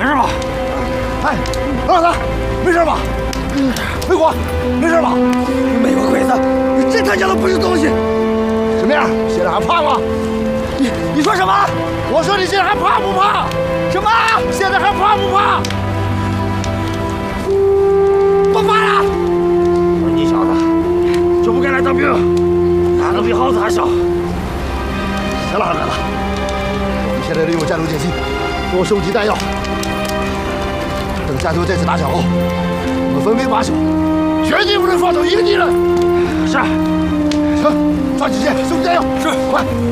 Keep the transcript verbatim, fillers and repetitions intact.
事吧？ 哎，老大，没事吧？回国，没事吧？ 没有鬼子，这他娘的不是东西！ 什么样？现在还怕吗？ 你你说什么？ 我说你现在还怕不怕？ 什么？ 现在还怕不怕？ 不怕了！ 我说你小子就不该来当兵，胆子比耗子还小。行了，二哥子，我们现在利用战斗间隙多收集弹药，等战斗这次打响后，我们分兵把守，绝对不能放走一个敌人。是。行，抓紧时间收集弹药。是，快。